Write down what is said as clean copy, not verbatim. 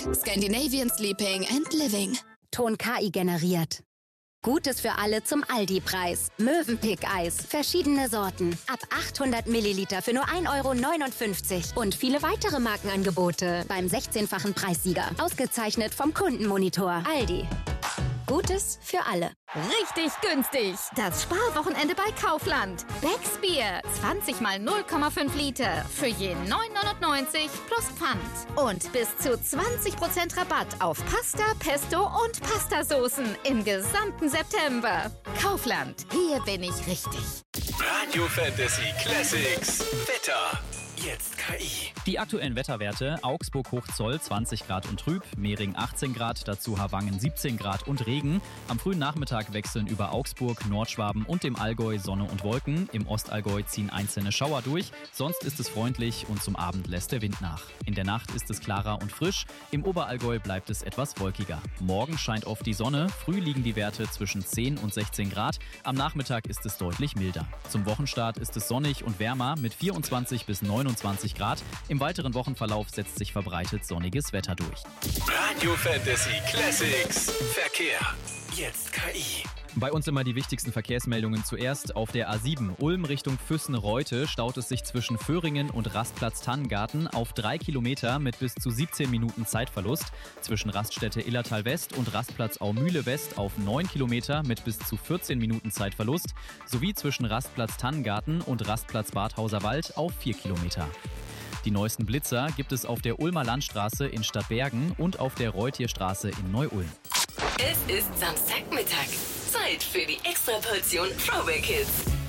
Scandinavian Sleeping and Living. Ton KI generiert. Gutes für alle zum Aldi-Preis. Mövenpick-Eis. Verschiedene Sorten. Ab 800 Milliliter für nur 1,59 € Und viele weitere Markenangebote beim 16-fachen Preissieger. Ausgezeichnet vom Kundenmonitor. Aldi. Gutes für alle. Richtig günstig. Das Sparwochenende bei Kaufland. Becks Bier. 20 mal 0,5 Liter. Für je 9,99 plus Pfand. Und bis zu 20% Rabatt auf Pasta, Pesto und Pastasoßen im gesamten September. Kaufland. Hier bin ich richtig. Radio Fantasy Classics. Wetter. Jetzt KI. Die aktuellen Wetterwerte: Augsburg Hochzoll 20 Grad und trüb, Mehring 18 Grad, dazu Havangen 17 Grad und Regen. Am frühen Nachmittag wechseln über Augsburg, Nordschwaben und dem Allgäu Sonne und Wolken. Im Ostallgäu ziehen einzelne Schauer durch, sonst ist es freundlich und zum Abend lässt der Wind nach. In der Nacht ist es klarer und frisch, im Oberallgäu bleibt es etwas wolkiger. Morgen scheint oft die Sonne, früh liegen die Werte zwischen 10 und 16 Grad, am Nachmittag ist es deutlich milder. Zum Wochenstart ist es sonnig und wärmer mit 24 bis 29 Grad. Im weiteren Wochenverlauf setzt sich verbreitet sonniges Wetter durch. Radio Fantasy Classics. Verkehr. Jetzt KI. Bei uns immer die wichtigsten Verkehrsmeldungen zuerst. Auf der A7 Ulm Richtung Füssen-Reute staut es sich zwischen Föhringen und Rastplatz Tannengarten auf 3 Kilometer mit bis zu 17 Minuten Zeitverlust. Zwischen Raststätte Illertal West und Rastplatz Aumühle West auf 9 Kilometer mit bis zu 14 Minuten Zeitverlust. Sowie zwischen Rastplatz Tannengarten und Rastplatz Badhauser Wald auf 4 Kilometer. Die neuesten Blitzer gibt es auf der Ulmer Landstraße in Stadtbergen und auf der Reutierstraße in Neu-Ulm. Es ist Samstagmittag. Zeit für die Extraportion Throwback Hits.